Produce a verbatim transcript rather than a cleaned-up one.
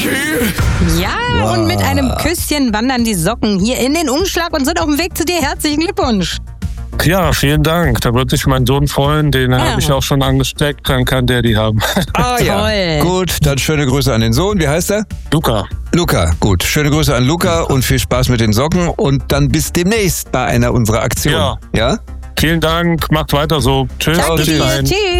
Ja, wow. Und mit einem Küsschen wandern die Socken hier in den Umschlag und sind auf dem Weg zu dir. Herzlichen Glückwunsch. Ja, vielen Dank. Da wird sich mein Sohn freuen. Den ja. habe ich auch schon angesteckt. Dann kann der die haben. Ah ja, toll. Gut, dann schöne Grüße an den Sohn. Wie heißt er? Luca. Luca, gut. Schöne Grüße an Luca und viel Spaß mit den Socken. Und dann bis demnächst bei einer unserer Aktionen. Ja. Ja? Vielen Dank. Macht weiter so. Tschüss. Danke Bis dir. dahin. Tschüss.